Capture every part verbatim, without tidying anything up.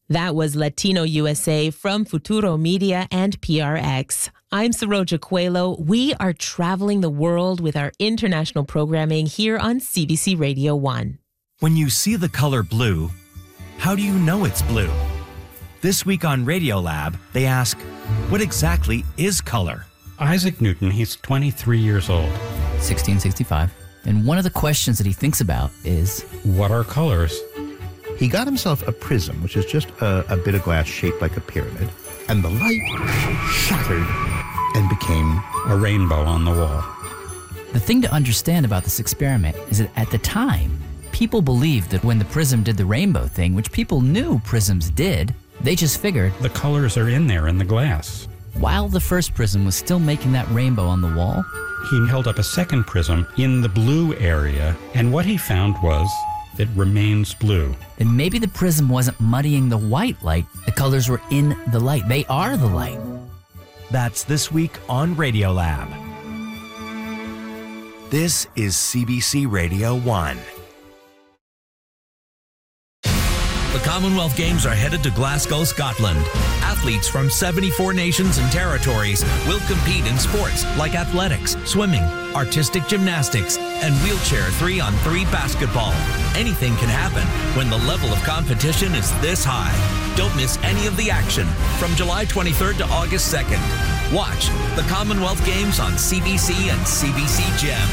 That was Latino U S A from Futuro Media and P R X. I'm Saroja Coelho. We are traveling the world with our international programming here on C B C Radio one. When you see the color blue, how do you know it's blue? This week on Radiolab, they ask, what exactly is color? Isaac Newton, he's twenty-three years old. sixteen sixty-five. And one of the questions that he thinks about is, what are colors? He got himself a prism, which is just a, a bit of glass shaped like a pyramid, and the light shattered and became a rainbow on the wall. The thing to understand about this experiment is that at the time, people believed that when the prism did the rainbow thing, which people knew prisms did, they just figured the colors are in there in the glass. While the first prism was still making that rainbow on the wall, he held up a second prism in the blue area, and what he found was it remains blue. Then maybe the prism wasn't muddying the white light. The colors were in the light. They are the light. That's this week on Radiolab. This is C B C Radio one. The Commonwealth Games are headed to Glasgow, Scotland. Athletes from seventy-four nations and territories will compete in sports like athletics, swimming, artistic gymnastics, and wheelchair three on three basketball. Anything can happen when the level of competition is this high. Don't miss any of the action from July twenty-third to August second. Watch the Commonwealth Games on C B C and C B C Gem.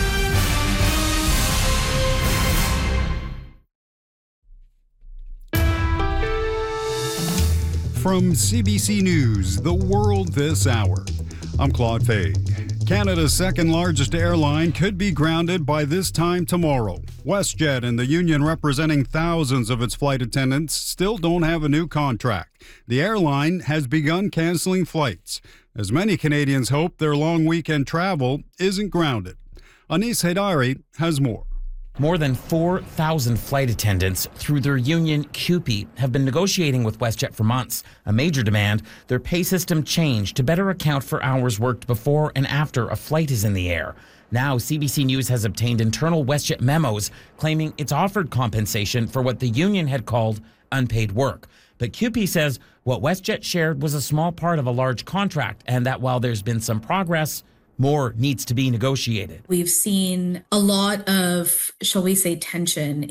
From C B C News, The World This Hour, I'm Claude Faig. Canada's second largest airline could be grounded by this time tomorrow. WestJet and the union representing thousands of its flight attendants still don't have a new contract. The airline has begun canceling flights, as many Canadians hope their long weekend travel isn't grounded. Anis Haidari has more. More than four thousand flight attendants through their union C U P E have been negotiating with WestJet for months. A major demand, their pay system changed to better account for hours worked before and after a flight is in the air. Now, C B C News has obtained internal WestJet memos claiming it's offered compensation for what the union had called unpaid work. But C U P E says what WestJet shared was a small part of a large contract, and that while there's been some progress, more needs to be negotiated. We've seen a lot of, shall we say, tension